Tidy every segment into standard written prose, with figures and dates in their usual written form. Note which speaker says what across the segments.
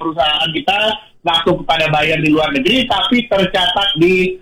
Speaker 1: perusahaan kita langsung kepada buyer di luar negeri, tapi tercatat di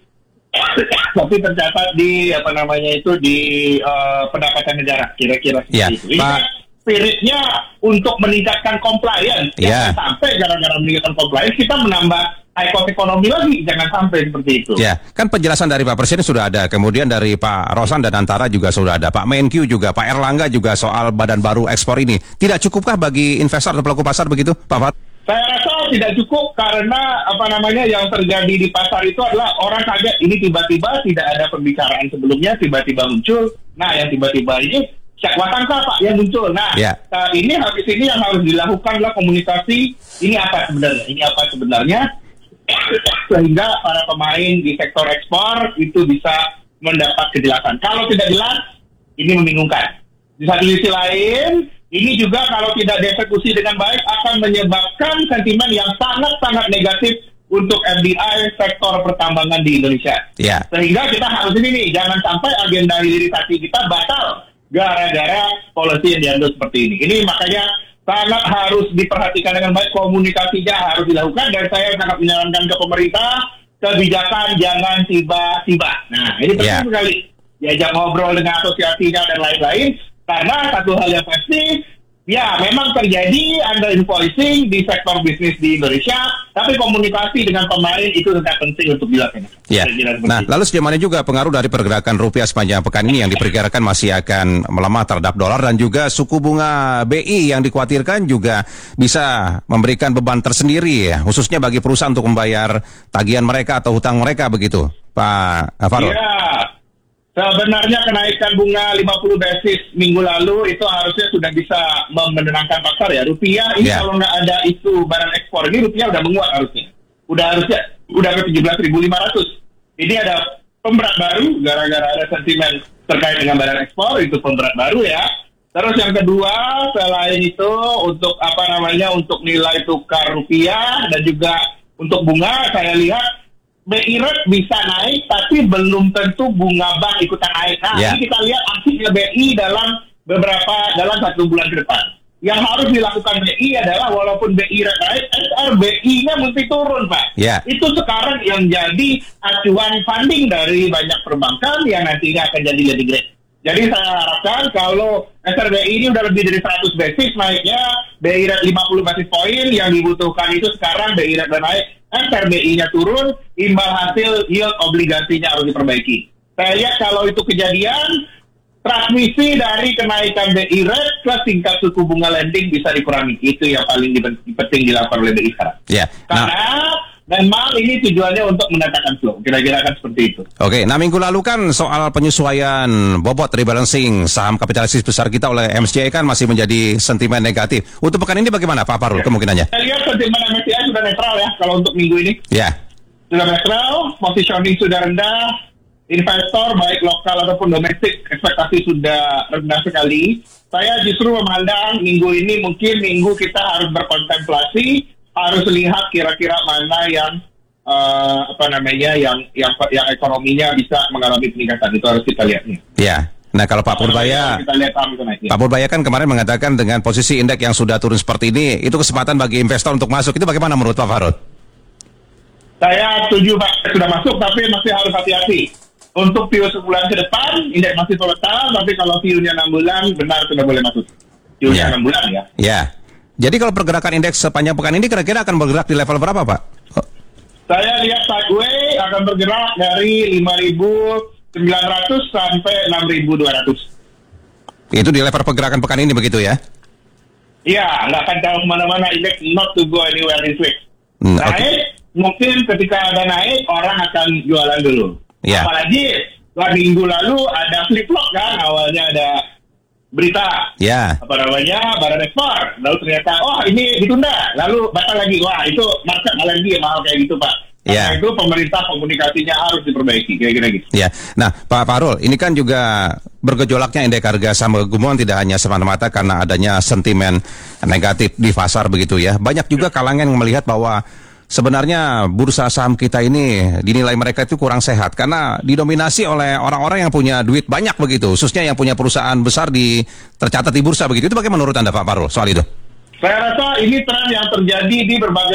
Speaker 1: pendapatan negara, kira-kira seperti itu. Ini kan spiritnya untuk meningkatkan compliance. Jangan sampai gara-gara meningkatkan compliance kita menambah high cost ekonomi lagi, jangan sampai seperti itu.
Speaker 2: Ya, kan penjelasan dari Pak Presiden sudah ada, kemudian dari Pak Rosan dan Antara juga sudah ada, Pak Menkyu juga, Pak Erlangga juga soal badan baru ekspor ini. Tidak cukupkah bagi investor atau pelaku pasar begitu, Pak Farul?
Speaker 1: Saya rasa tidak cukup karena yang terjadi di pasar itu adalah orang kaget, ini tiba-tiba tidak ada pembicaraan sebelumnya, tiba-tiba muncul. Nah, yang tiba-tiba ini Syakwatangka Pak yang muncul. Nah, ini habis ini yang harus dilakukan adalah komunikasi. Ini apa sebenarnya, sehingga para pemain di sektor ekspor itu bisa mendapat kejelasan. Kalau tidak jelas, ini membingungkan. Di satu sisi lain, ini juga kalau tidak dieksekusi dengan baik akan menyebabkan sentimen yang sangat-sangat negatif untuk FDI sektor pertambangan di Indonesia. Sehingga kita harus ini jangan sampai agenda hilirisasi kita batal gara-gara polisi yang diambil seperti ini. Ini makanya sangat harus diperhatikan dengan baik, komunikasinya harus dilakukan, dan saya sangat menyarankan ke pemerintah, kebijakan jangan tiba-tiba. Nah, ini penting sekali. Diajak ngobrol dengan asosiasinya dan lain-lain, karena satu hal yang pasti, memang terjadi under invoicing di sektor bisnis di Indonesia, tapi komunikasi dengan pemain itu sangat penting untuk dilakukan.
Speaker 2: Nah, lalu sejauh mana juga pengaruh dari pergerakan rupiah sepanjang pekan ini yang diperkirakan masih akan melemah terhadap dolar, dan juga suku bunga BI yang dikhawatirkan juga bisa memberikan beban tersendiri, khususnya bagi perusahaan untuk membayar tagihan mereka atau hutang mereka begitu, Pak Farul?
Speaker 1: Sebenarnya kenaikan bunga 50 basis minggu lalu itu harusnya sudah bisa menenangkan pasar ya. Rupiah ini kalau nggak ada isu barang ekspor ini, rupiah udah menguat harusnya. Udah ke 17.500. Ini ada pemberat baru gara-gara ada sentimen terkait dengan barang ekspor, itu pemberat baru ya. Terus yang kedua, selain itu untuk untuk nilai tukar rupiah dan juga untuk bunga, saya lihat BI rate bisa naik, tapi belum tentu bunga bank ikutan naik. Nah, ini kita lihat aksinya BI dalam 1 bulan ke depan. Yang harus dilakukan BI adalah walaupun BI rate naik, SRBI-nya mesti turun, Pak. Itu sekarang yang jadi acuan funding dari banyak perbankan yang nantinya akan jadi lebih gede. Jadi saya harapkan kalau SRBI ini udah lebih dari 100 basis naiknya, BI rate 50 basis poin, yang dibutuhkan itu sekarang BI rate naik, SRBI-nya turun, imbal hasil yield obligasinya harus diperbaiki. Saya lihat kalau itu kejadian, transmisi dari kenaikan BI rate ke tingkat suku bunga lending bisa dikurangi. Itu yang paling penting dilakukan oleh BI sekarang. Karena memang ini tujuannya untuk mendatangkan flow. Kira-kira kan seperti itu.
Speaker 2: Oke, nah minggu lalu kan soal penyesuaian bobot rebalancing saham kapitalisasi besar kita oleh MSCI kan masih menjadi sentimen negatif. Untuk pekan ini bagaimana Pak Farul kemungkinannya?
Speaker 1: Saya lihat sentimen MSCI sudah netral ya kalau untuk minggu ini. Sudah netral, positioning sudah rendah, investor baik lokal ataupun domestik ekspektasi sudah rendah sekali. Saya justru memandang minggu ini mungkin minggu kita harus berkontemplasi, harus lihat kira-kira mana yang yang ekonominya bisa mengalami peningkatan. Itu harus kita lihatnya.
Speaker 2: Nah kalau Pak Purbaya, Pak Purbaya kan kemarin mengatakan dengan posisi indeks yang sudah turun seperti ini, itu kesempatan bagi investor untuk masuk. Itu bagaimana menurut Pak Farul?
Speaker 1: Saya setuju Pak, sudah masuk tapi masih harus hati-hati. Untuk view sebulan ke depan, indeks masih volatile, tapi kalau view-nya 6 bulan, benar sudah boleh masuk. View-nya 6 bulan ya. Jadi kalau pergerakan indeks sepanjang pekan ini kira-kira akan bergerak di level berapa, Pak? Saya lihat sideways akan bergerak dari 5.900 sampai 6.200.
Speaker 2: Itu di level pergerakan pekan ini begitu ya?
Speaker 1: Iya, nggak akan jauh kemana-mana. Indeks not to go anywhere this week. Naik, mungkin ketika ada naik, orang akan jualan dulu. Apalagi minggu lalu ada flip-flop kan, awalnya ada berita barang ekspor, lalu ternyata ini ditunda, lalu batal lagi, itu market lagi mahal kayak gitu Pak. Karena itu pemerintah komunikasinya harus diperbaiki kira-kira gitu.
Speaker 2: Nah Pak Farul, ini kan juga bergejolaknya indeks harga saham gabungan tidak hanya semata-mata karena adanya sentimen negatif di pasar begitu ya. Banyak juga kalangan yang melihat bahwa sebenarnya bursa saham kita ini dinilai mereka itu kurang sehat karena didominasi oleh orang-orang yang punya duit banyak begitu, khususnya yang punya perusahaan besar tercatat di bursa begitu. Itu bagaimana menurut Anda Pak Farul soal itu?
Speaker 1: Saya rasa ini tren yang terjadi di berbagai